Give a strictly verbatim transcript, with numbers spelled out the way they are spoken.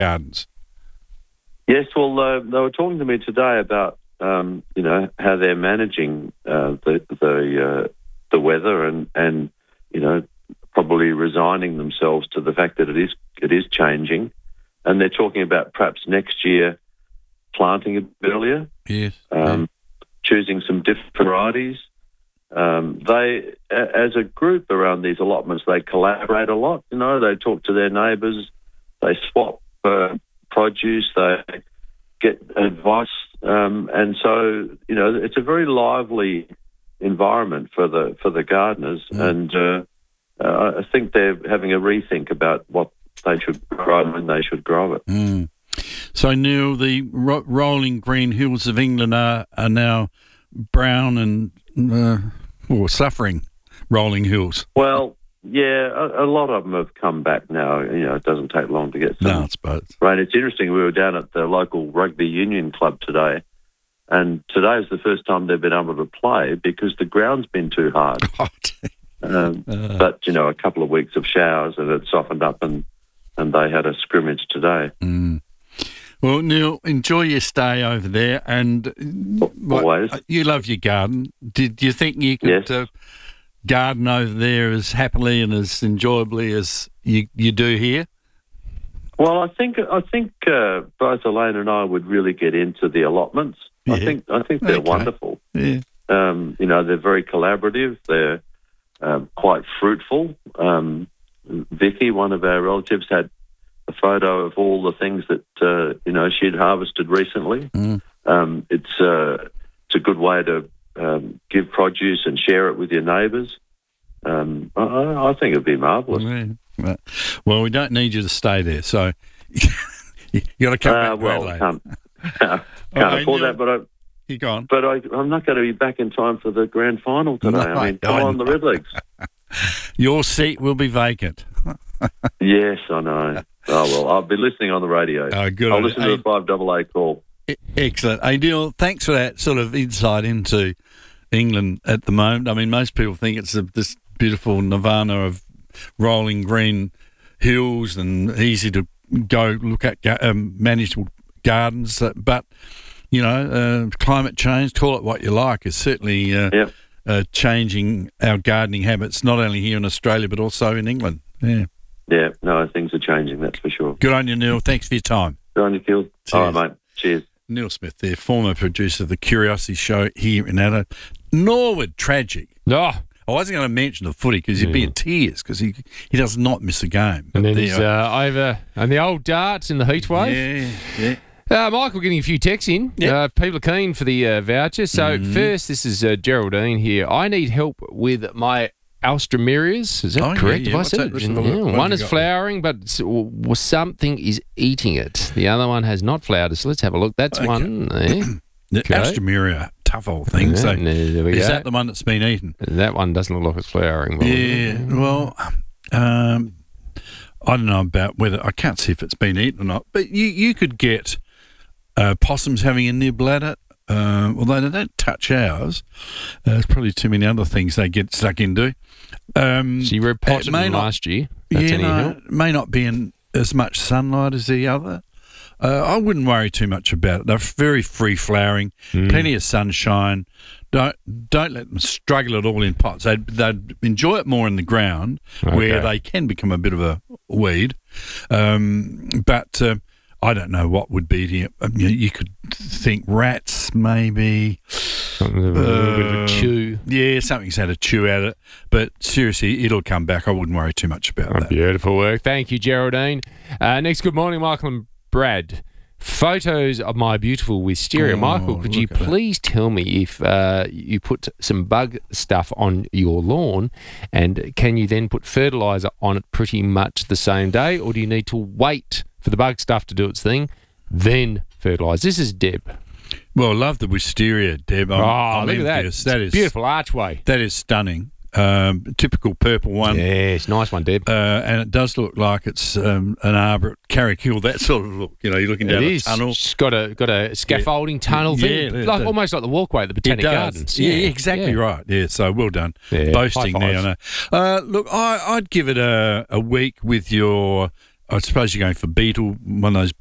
gardens. Yes, well, uh, they were talking to me today about um, you know how they're managing uh, the the uh, the weather and and you know probably resigning themselves to the fact that it is it is changing, and they're talking about perhaps next year planting a bit earlier. Yes. Um, yeah. Choosing some different varieties. Um, they, a- as a group around these allotments, they collaborate a lot. You know, they talk to their neighbours, they swap uh, produce, they get advice, um, and so you know it's a very lively environment for the for the gardeners. Mm. And uh, uh, I think they're having a rethink about what they should grow and when they should grow it. Mm. So, Neil, the ro- rolling green hills of England are, are now brown and uh, or suffering rolling hills. Well, yeah, a, a lot of them have come back now. You know, it doesn't take long to get some no, I suppose. rain. It's interesting. We were down at the local rugby union club today, and today is the first time they've been able to play because the ground's been too hard. um, uh. But, you know, a couple of weeks of showers and it softened up and, and they had a scrimmage today. Mm. Well, Neil, enjoy your stay over there, and always. What, you love your garden. Did you think you could yes. uh, garden over there as happily and as enjoyably as you, you do here? Well, I think I think uh, both Elaine and I would really get into the allotments. Yeah. I think I think they're okay. wonderful. Yeah. Um, you know, they're very collaborative. They're um, quite fruitful. Um, Vicky, one of our relatives, had a photo of all the things that uh, you know she'd harvested recently. Mm. Um, it's uh, it's a good way to um, give produce and share it with your neighbours. Um, I, I think it'd be marvellous. Yeah. Well, we don't need you to stay there, so you got to come uh, back. Well, Adelaide. can't, can't oh, afford that, but I. You gone? But I, I'm not going to be back in time for the grand final today. No, I mean, come I on, the Redlegs. Your seat will be vacant. Yes, I know. Oh, well, I'll be listening on the radio. Oh, good. I'll listen to the five double A call. Excellent. Hey, Neil, thanks for that sort of insight into England at the moment. I mean, most people think it's a, this beautiful nirvana of rolling green hills and easy to go look at um, managed gardens. But, you know, uh, climate change, call it what you like, is certainly uh, yep. uh, changing our gardening habits, not only here in Australia but also in England. Yeah. Yeah, no, things are changing, that's for sure. Good on you, Neil. Thanks for your time. Good on you, Phil. All right, mate. Cheers. Neil Smith there, former producer of the Curiosity Show here in Adelaide. Norwood, tragic. Oh. I wasn't going to mention the footy because he'd yeah. be in tears because he he does not miss a game. And then there, he's uh, over and the old darts in the heat wave. Yeah, yeah. Uh, Michael getting a few texts in. Yep. Uh, people are keen for the uh, voucher. So mm. first, this is uh, Geraldine here. I need help with my Alstromerias. Is that oh, correct? Yeah, yeah. Have I What's said that? it? What Yeah. One is got? flowering, but s- w- something is eating it. The other one has not flowered. So let's have a look. That's Okay. one there. The Okay. Alstroemeria, tough old thing. Yeah, so no, there we is go. that the one that's been eaten? That one doesn't look like it's flowering. Yeah, well, um, I don't know about whether, I can't see if it's been eaten or not, but you, you could get uh, possums having a nibble at it, uh, although they don't touch ours. Uh, there's probably too many other things they get stuck into. Um, So you repotted it may them not- last year. That's yeah, any no, help? it may not be in as much sunlight as the other. Uh, I wouldn't worry too much about it. They're very free flowering, Mm. plenty of sunshine. Don't don't let them struggle at all in pots. They'd, they'd enjoy it more in the ground where Okay. they can become a bit of a weed. Um, but uh, I don't know what would be the. Um, you, you could think rats maybe. Something a little bit of a Uh, chew. Yeah, something's had a chew at it. But seriously, it'll come back. I wouldn't worry too much about Oh, that. beautiful work. Thank you, Geraldine. Uh, next, good morning, Michael and Brad. Photos of my beautiful wisteria. Oh, Michael, could you look at that. please tell me if uh, you put some bug stuff on your lawn, and can you then put fertiliser on it pretty much the same day, or do you need to wait for the bug stuff to do its thing, then fertilise? This is Deb. Well, love the wisteria, Deb. I'm, oh, I'm look at that. envious. That is Beautiful archway. That is stunning. Um, typical purple one. Yes, nice one, Deb. Uh, and it does look like it's um, an arbour at Carrick Hill, that sort of look. You know, you're looking down It a is. tunnel. It's got a got a scaffolding tunnel Yeah, thing, it like does. almost like the walkway at the It Botanic does. Gardens. Yeah, exactly yeah. right. Yeah, so well done. Yeah, Boasting high there. I five. know. Uh, look, I, I'd give it a, a week with your I suppose you're going for beetle, one of those